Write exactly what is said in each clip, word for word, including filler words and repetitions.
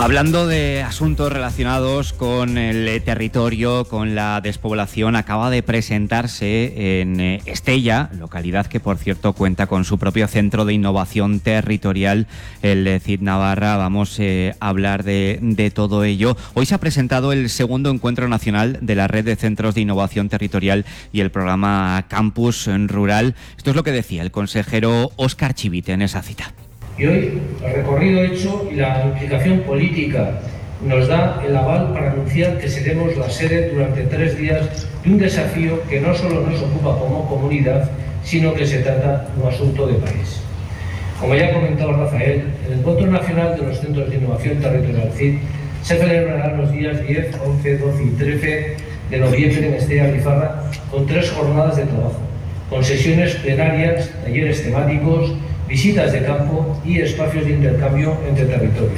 Hablando de asuntos relacionados con el territorio, con la despoblación, acaba de presentarse en Estella, localidad que por cierto cuenta con su propio centro de innovación territorial, el C I D Navarra. Vamos eh, a hablar de, de todo ello. Hoy se ha presentado el segundo encuentro nacional de la red de centros de innovación territorial y el programa Campus Rural. Esto es lo que decía el consejero Óscar Chivite en esa cita. Y hoy el recorrido hecho y la implicación política nos da el aval para anunciar que seremos la sede durante tres días de un desafío que no solo nos ocupa como comunidad, sino que se trata de un asunto de país. Como ya ha comentado Rafael, el Encuentro Nacional de los Centros de Innovación Territorial C I D se celebrará los días diez, once, doce y trece de noviembre en Estella Rifarra con tres jornadas de trabajo, con sesiones plenarias, talleres temáticos, visitas de campo y espacios de intercambio entre territorios.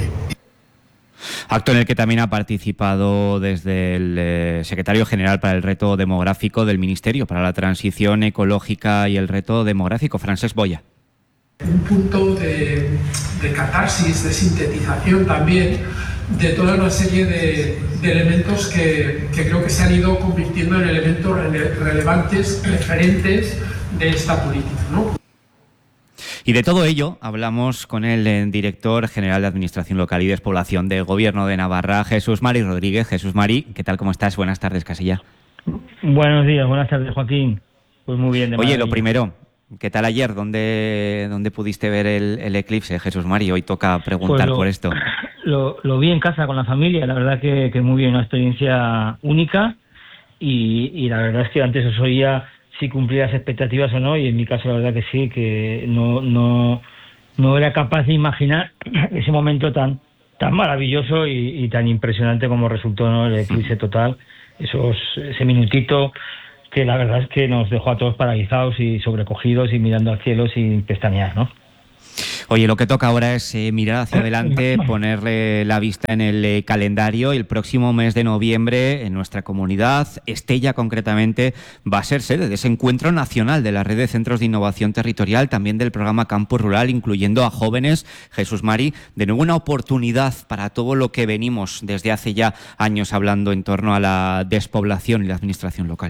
Acto en el que también ha participado desde el eh, secretario general para el reto demográfico del Ministerio para la Transición Ecológica y el Reto Demográfico, Francesc Boya. Un punto de, de catarsis, de sintetización también de toda una serie de, de elementos que, que creo que se han ido convirtiendo en elementos rele, relevantes, referentes de esta política, ¿no? Y de todo ello hablamos con el director general de Administración Local y Despoblación del Gobierno de Navarra, Jesús Mari Rodríguez. Jesús Mari, ¿qué tal? ¿Cómo estás? Buenas tardes, Casilla. Buenos días, buenas tardes, Joaquín. Pues muy bien. De Oye, maravilla. Lo primero, ¿qué tal ayer? ¿Dónde, dónde pudiste ver el, el eclipse, Jesús Mari? Hoy toca preguntar pues lo, por esto. Lo, lo vi en casa con la familia, la verdad que, que muy bien, una experiencia única y, y la verdad es que antes os oía si cumplía las expectativas o no, y en mi caso la verdad que sí, que no no no era capaz de imaginar ese momento tan tan maravilloso y, y tan impresionante como resultó, ¿no? El eclipse total, esos ese minutito que la verdad es que nos dejó a todos paralizados y sobrecogidos y mirando al cielo sin pestañear, ¿no? Oye, lo que toca ahora es eh, mirar hacia adelante, ponerle la vista en el eh, calendario. El próximo mes de noviembre, en nuestra comunidad, Estella concretamente, va a ser sede de ese encuentro nacional de la red de centros de innovación territorial, también del programa Campus Rural, incluyendo a jóvenes. Jesús Mari, de nuevo una oportunidad para todo lo que venimos desde hace ya años hablando en torno a la despoblación y la administración local.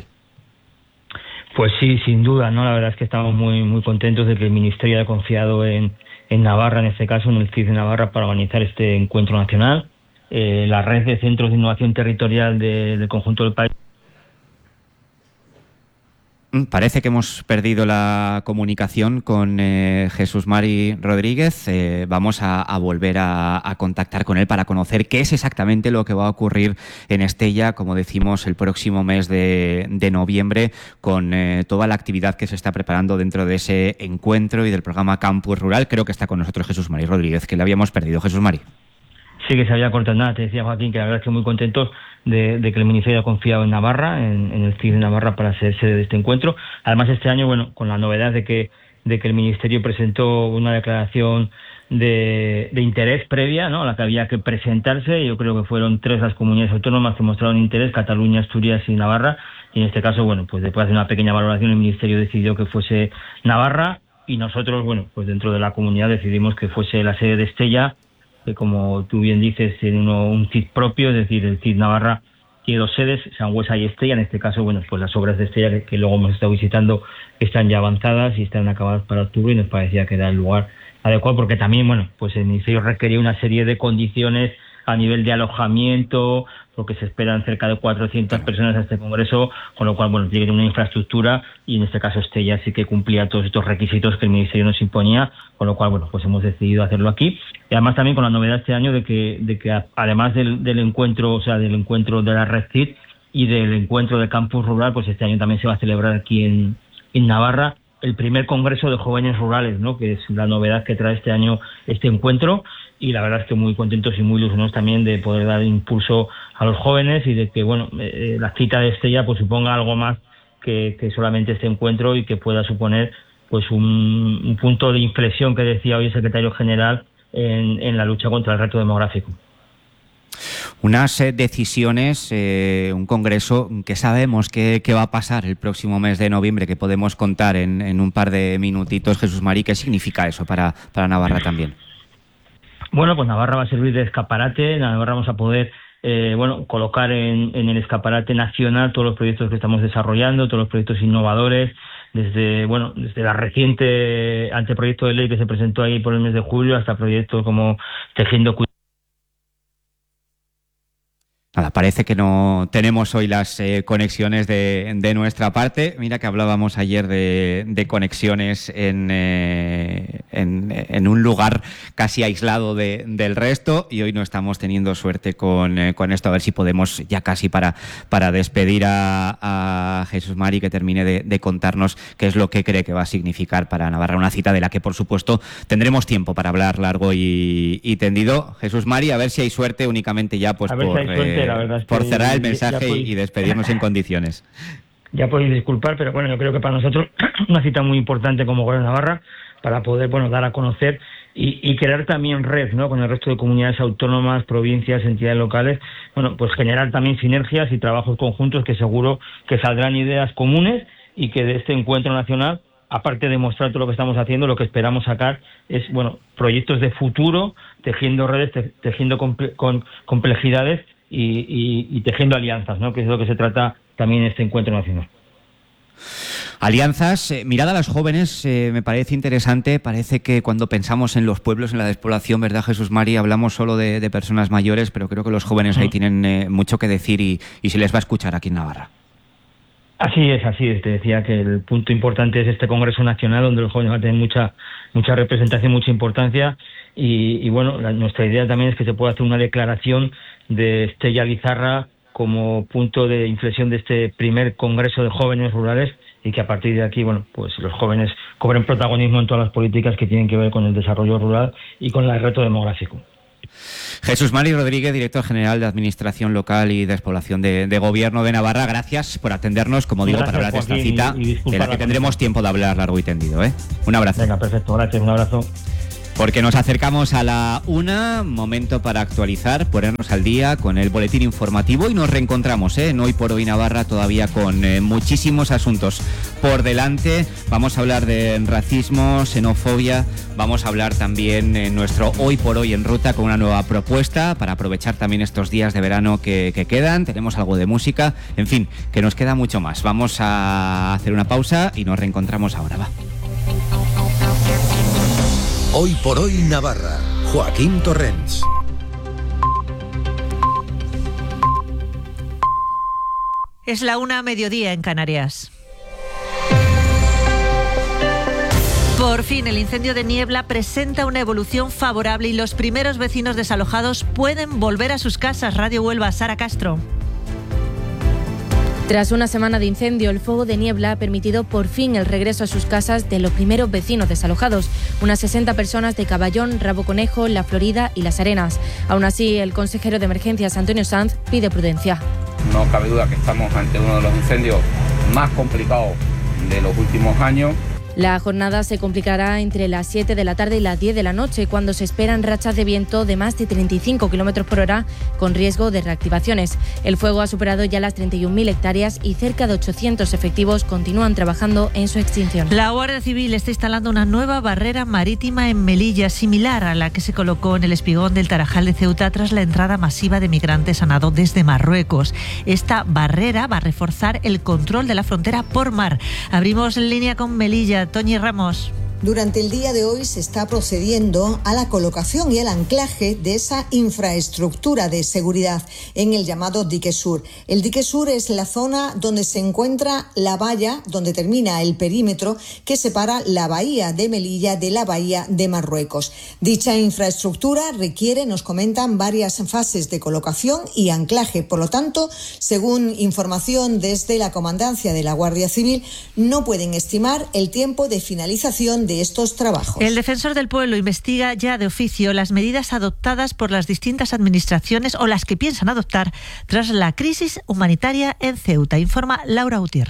Pues sí, sin duda, ¿no? La verdad es que estamos muy muy contentos de que el Ministerio haya confiado en, en Navarra, en este caso, en el C I D de Navarra, para organizar este encuentro nacional. Eh, la red de centros de innovación territorial de, del conjunto del país. Parece que hemos perdido la comunicación con eh, Jesús Mari Rodríguez. Eh, vamos a, a volver a, a contactar con él para conocer qué es exactamente lo que va a ocurrir en Estella, como decimos, el próximo mes de, de noviembre, con eh, toda la actividad que se está preparando dentro de ese encuentro y del programa Campus Rural. Creo que está con nosotros Jesús Mari Rodríguez, que le habíamos perdido. Jesús Mari. Sí, que se había cortado nada, te decía Joaquín, que la verdad es que muy contentos de, de que el Ministerio haya confiado en Navarra, en, en el C I D de Navarra, para ser sede de este encuentro. Además, este año, bueno, con la novedad de que de que el Ministerio presentó una declaración de, de interés previa, ¿no?, a la que había que presentarse. Yo creo que fueron tres las comunidades autónomas que mostraron interés: Cataluña, Asturias y Navarra. Y en este caso, bueno, pues después de hacer una pequeña valoración, el Ministerio decidió que fuese Navarra, y nosotros, bueno, pues dentro de la comunidad decidimos que fuese la sede de Estella, que como tú bien dices, tiene uno, un C I D propio, es decir, el C I D Navarra tiene dos sedes, Sangüesa y Estella. En este caso, bueno, pues las obras de Estella que, que luego hemos estado visitando están ya avanzadas y están acabadas para octubre, y nos parecía que era el lugar adecuado, porque también, bueno, pues el Ministerio requería una serie de condiciones a nivel de alojamiento, porque se esperan cerca de cuatrocientas personas a este congreso, con lo cual, bueno, tiene una infraestructura, y en este caso Estella sí que cumplía todos estos requisitos que el Ministerio nos imponía, con lo cual, bueno, pues hemos decidido hacerlo aquí. Y además también con la novedad este año de que, de que además del, del encuentro, o sea, del encuentro de la Red C I D y del encuentro de Campus Rural, pues este año también se va a celebrar aquí en, en Navarra el primer congreso de jóvenes rurales, ¿no?, que es la novedad que trae este año este encuentro. Y la verdad es que muy contentos y muy ilusionados también de poder dar impulso a los jóvenes y de que, bueno, eh, la cita de Estella pues suponga algo más que, que solamente este encuentro, y que pueda suponer pues un, un punto de inflexión, que decía hoy el secretario general, en, en la lucha contra el reto demográfico. Unas eh, decisiones, eh, un congreso que sabemos que, que va a pasar el próximo mes de noviembre, que podemos contar en, en un par de minutitos. Jesús Mari, ¿qué significa eso para, para Navarra también? Bueno, pues Navarra va a servir de escaparate. Navarra vamos a poder eh, bueno, colocar en, en el escaparate nacional todos los proyectos que estamos desarrollando, todos los proyectos innovadores, desde bueno desde la reciente anteproyecto de ley que se presentó ahí por el mes de julio hasta proyectos como Tejiendo. Nada, parece que no tenemos hoy las eh, conexiones de, de nuestra parte. Mira que hablábamos ayer de, de conexiones en, eh, en, en un lugar casi aislado de, del resto y hoy no estamos teniendo suerte con, eh, con esto. A ver si podemos ya casi para, para despedir a, a Jesús Mari que termine de, de contarnos qué es lo que cree que va a significar para Navarra una cita de la que por supuesto tendremos tiempo para hablar largo y, y tendido. Jesús Mari, a ver si hay suerte únicamente ya pues por... Eh, La verdad es por cerrar el mensaje podéis, y despedirnos en condiciones. Ya podéis disculpar, pero bueno, yo creo que para nosotros una cita muy importante como Gobierno de Navarra para poder bueno dar a conocer y, y crear también red, ¿no?, con el resto de comunidades autónomas, provincias, entidades locales, bueno, pues generar también sinergias y trabajos conjuntos que seguro que saldrán ideas comunes y que de este encuentro nacional, aparte de mostrar todo lo que estamos haciendo, lo que esperamos sacar es, bueno, proyectos de futuro, tejiendo redes, te, tejiendo comple- con complejidades Y, y, y tejiendo alianzas, ¿no?, que es de lo que se trata también en este encuentro nacional. Alianzas, eh, mirada a las jóvenes, eh, me parece interesante. Parece que cuando pensamos en los pueblos, en la despoblación, ¿verdad, Jesús Mari? Hablamos solo de, de personas mayores, pero creo que los jóvenes ahí tienen eh, mucho que decir y, y se les va a escuchar aquí en Navarra. Así es, así es. Te decía que el punto importante es este Congreso Nacional, donde los jóvenes van a tener mucha, mucha representación, mucha importancia. Y, y bueno, la, nuestra idea también es que se pueda hacer una declaración de Estella Lizarra como punto de inflexión de este primer Congreso de Jóvenes Rurales y que a partir de aquí, bueno, pues los jóvenes cobren protagonismo en todas las políticas que tienen que ver con el desarrollo rural y con el reto demográfico. Jesús Mari Rodríguez, director general de Administración Local y Despoblación de, de Gobierno de Navarra, gracias por atendernos, como digo, gracias, para hablar Joaquín, de esta cita, y, y de la que tendremos tiempo de hablar largo y tendido, ¿eh? Un abrazo. Venga, perfecto, gracias, un abrazo. Porque nos acercamos a la una, momento para actualizar, ponernos al día con el boletín informativo y nos reencontramos ¿eh? en Hoy por Hoy Navarra todavía con eh, muchísimos asuntos por delante. Vamos a hablar de racismo, xenofobia, vamos a hablar también en nuestro Hoy por Hoy en Ruta con una nueva propuesta para aprovechar también estos días de verano que, que quedan. Tenemos algo de música, en fin, que nos queda mucho más. Vamos a hacer una pausa y nos reencontramos ahora, va. Hoy por Hoy Navarra, Joaquín Torrents. Es la una, mediodía en Canarias. Por fin, el incendio de Niebla presenta una evolución favorable y los primeros vecinos desalojados pueden volver a sus casas. Radio Huelva, Sara Castro. Tras una semana de incendio, el fuego de Niebla ha permitido por fin el regreso a sus casas de los primeros vecinos desalojados, unas sesenta personas de Caballón, Rabo Conejo, La Florida y Las Arenas. Aún así, el consejero de Emergencias, Antonio Sanz, pide prudencia. No cabe duda que estamos ante uno de los incendios más complicados de los últimos años. La jornada se complicará entre las siete de la tarde y las diez de la noche, cuando se esperan rachas de viento de más de treinta y cinco kilómetros por hora, con riesgo de reactivaciones. El fuego ha superado ya las treinta y un mil hectáreas y cerca de ochocientos efectivos continúan trabajando en su extinción. La Guardia Civil está instalando una nueva barrera marítima en Melilla, similar a la que se colocó en el espigón del Tarajal de Ceuta tras la entrada masiva de migrantes a nado desde Marruecos. Esta barrera va a reforzar el control de la frontera por mar. Abrimos en línea con Melilla. Toñi Ramos. Durante el día de hoy se está procediendo a la colocación y el anclaje de esa infraestructura de seguridad en el llamado dique sur. El dique sur es la zona donde se encuentra la valla, donde termina el perímetro que separa la bahía de Melilla de la bahía de Marruecos. Dicha infraestructura requiere, nos comentan, varias fases de colocación y anclaje. Por lo tanto, según información desde la Comandancia de la Guardia Civil, no pueden estimar el tiempo de finalización de estos trabajos. El defensor del pueblo investiga ya de oficio las medidas adoptadas por las distintas administraciones o las que piensan adoptar tras la crisis humanitaria en Ceuta, informa Laura Gutiérrez.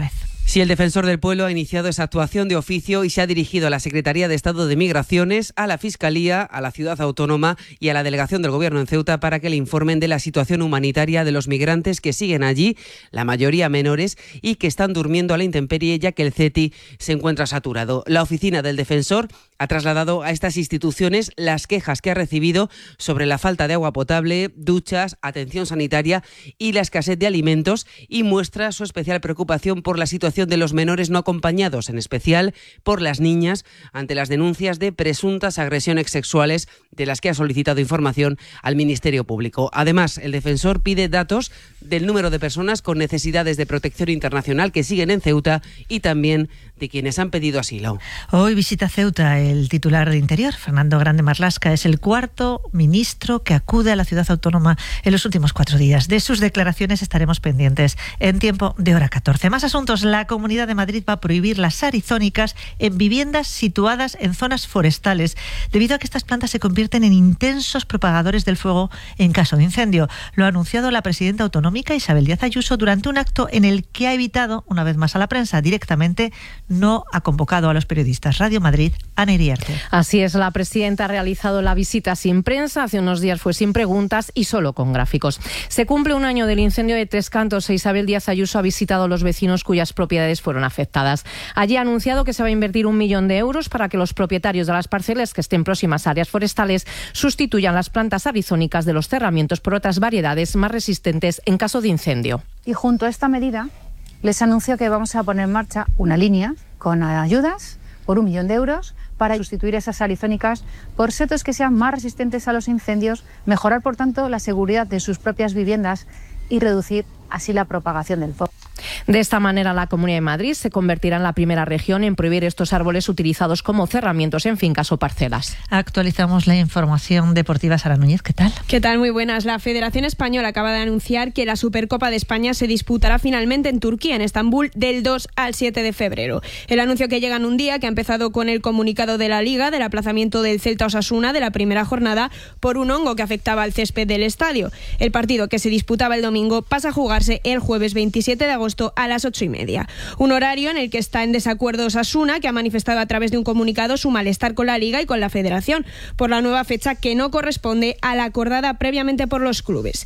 Sí, el Defensor del Pueblo ha iniciado esa actuación de oficio y se ha dirigido a la Secretaría de Estado de Migraciones, a la Fiscalía, a la Ciudad Autónoma y a la Delegación del Gobierno en Ceuta para que le informen de la situación humanitaria de los migrantes que siguen allí, la mayoría menores, y que están durmiendo a la intemperie ya que el C E T I se encuentra saturado. La oficina del Defensor ha trasladado a estas instituciones las quejas que ha recibido sobre la falta de agua potable, duchas, atención sanitaria y la escasez de alimentos, y muestra su especial preocupación por la situación de los menores no acompañados, en especial por las niñas, ante las denuncias de presuntas agresiones sexuales de las que ha solicitado información al Ministerio Público. Además, el Defensor pide datos del número de personas con necesidades de protección internacional que siguen en Ceuta y también de quienes han pedido asilo. Hoy visita Ceuta el titular de Interior, Fernando Grande Marlaska. Es el cuarto ministro que acude a la ciudad autónoma en los últimos cuatro días. De sus declaraciones estaremos pendientes en Tiempo de Hora catorce. Más asuntos. La Comunidad de Madrid va a prohibir las arizónicas en viviendas situadas en zonas forestales, debido a que estas plantas se convierten en intensos propagadores del fuego en caso de incendio. Lo ha anunciado la presidenta autonómica Isabel Díaz Ayuso durante un acto en el que ha evitado, una vez más a la prensa, directamente no ha convocado a los periodistas. Radio Madrid, Ana Iriarte. Así es, la presidenta ha realizado la visita sin prensa, hace unos días fue sin preguntas y solo con gráficos. Se cumple un año del incendio de Tres Cantos e Isabel Díaz Ayuso ha visitado a los vecinos cuyas propiedades fueron afectadas. Allí ha anunciado que se va a invertir un millón de euros para que los propietarios de las parcelas que estén próximas a áreas forestales sustituyan las plantas arizónicas de los cerramientos por otras variedades más resistentes en caso de incendio. Y junto a esta medida les anuncio que vamos a poner en marcha una línea con ayudas por un millón de euros para sustituir esas arizónicas por setos que sean más resistentes a los incendios, mejorar por tanto la seguridad de sus propias viviendas y reducir así la propagación del fuego. De esta manera, la Comunidad de Madrid se convertirá en la primera región en prohibir estos árboles utilizados como cerramientos en fincas o parcelas. Actualizamos la información deportiva. Sara Núñez, ¿qué tal? ¿Qué tal? Muy buenas. La Federación Española acaba de anunciar que la Supercopa de España se disputará finalmente en Turquía, en Estambul, del dos al siete de febrero. El anuncio que llega en un día que ha empezado con el comunicado de la Liga del aplazamiento del Celta Osasuna de la primera jornada por un hongo que afectaba al césped del estadio. El partido, que se disputaba el domingo, pasa a jugarse el jueves veintisiete de agosto a las ocho y media. Un horario en el que está en desacuerdo Osasuna, que ha manifestado a través de un comunicado su malestar con la Liga y con la Federación por la nueva fecha que no corresponde a la acordada previamente por los clubes.